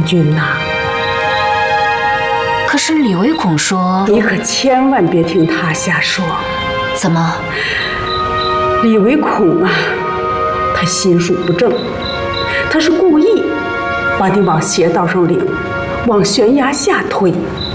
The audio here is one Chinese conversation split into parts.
君呐。 可是李唯恐说， 你可千万别听他瞎说。 怎么？ 李唯恐啊，他心术不正，他是故意把你往邪道上领，往悬崖下推。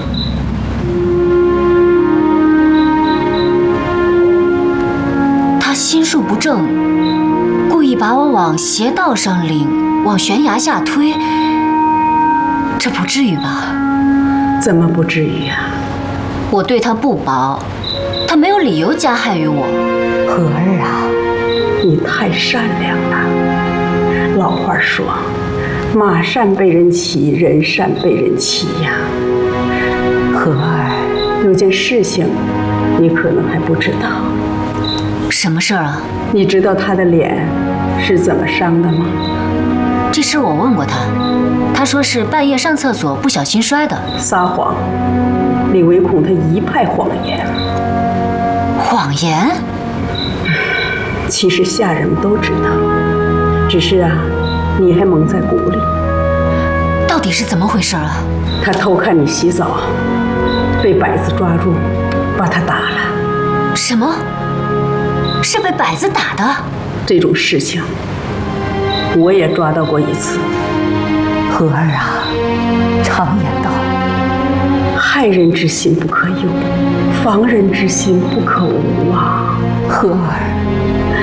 他心术不正，故意把我往邪道上领，往悬崖下推，这不至于吧？ 怎么不至于啊？ 我对他不薄，他没有理由加害于我。 荷儿啊，你太善良了。老话说，马善被人骑，人善被人欺呀。荷儿，有件事情你可能还不知道。 什么事儿啊？ 你知道他的脸是怎么伤的吗？ 这事我问过他，他说是半夜上厕所不小心摔的。 撒谎！李唯恐他一派谎言。 谎言？ 其实下人们都知道，只是啊，你还蒙在鼓里。 到底是怎么回事啊？ 他偷看你洗澡，被摆子抓住，把他打了。 什么？是被摆子打的？ 这种事情我也抓到过一次。 荷儿啊，常言道， 害人之心不可有，防人之心不可无啊。 荷儿，